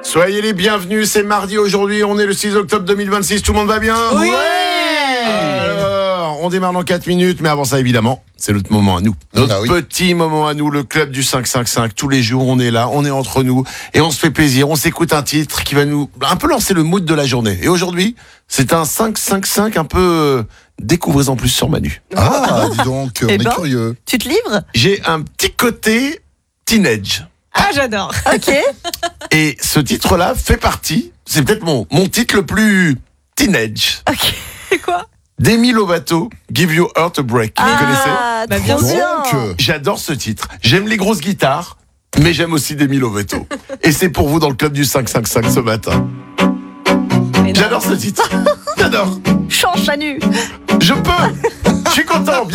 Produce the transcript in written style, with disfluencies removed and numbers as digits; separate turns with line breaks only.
Soyez les bienvenus, c'est mardi aujourd'hui, on est le 6 octobre 2026, tout le monde va bien ?
Oui.
Alors, on démarre dans 4 minutes, mais avant ça évidemment, c'est notre moment à nous. Notre petit moment à nous, le club du 555. Tous les jours, on est là, on est entre nous, et on se fait plaisir, on s'écoute un titre qui va nous un peu lancer le mood de la journée. Et aujourd'hui, c'est un 555 un peu... découvrez en plus sur Manu.
Ah, dis donc, on est curieux.
Tu te livres ?
J'ai un petit côté teenage.
Ah, j'adore.
Ok.
Et ce titre-là fait partie, c'est peut-être mon titre le plus teenage.
Ok.
C'est quoi ?
Demi Lovato, Give Your Heart a Break. Vous connaissez ?
Bah, bien
trop
sûr.
bien.
J'adore ce titre. J'aime les grosses guitares, mais j'aime aussi Demi Lovato. Et c'est pour vous dans le club du 555 ce matin.
Mais non.
J'adore ce titre. J'adore.
Change Manu.
Je peux. Je suis content. Bien